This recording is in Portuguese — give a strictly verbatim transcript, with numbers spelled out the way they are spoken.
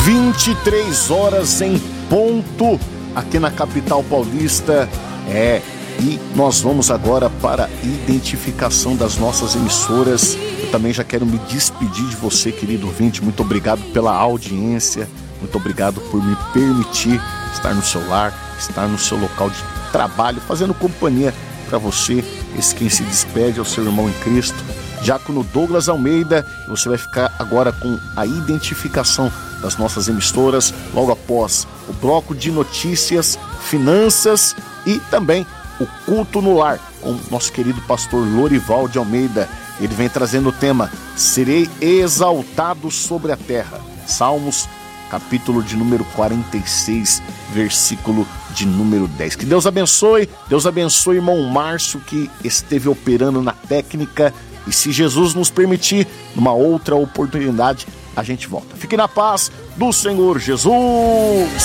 vinte e três horas em ponto, aqui na capital paulista. É, e nós vamos agora para a identificação das nossas emissoras. Eu também já quero me despedir de você, querido ouvinte. Muito obrigado pela audiência, muito obrigado por me permitir estar no seu lar, estar no seu local de trabalho, fazendo companhia para você. Esse quem se despede é o seu irmão em Cristo, Diácono Douglas Almeida. E você vai ficar agora com a identificação das nossas emissoras, logo após o bloco de notícias, finanças e também o culto no lar, com o nosso querido pastor Lorival de Almeida. Ele vem trazendo o tema Serei exaltado sobre a terra. Salmos, capítulo de número quarenta e seis, versículo de número dez. Que Deus abençoe, Deus abençoe irmão Márcio, que esteve operando na técnica. E se Jesus nos permitir, numa outra oportunidade, a gente volta. Fique na paz do Senhor Jesus.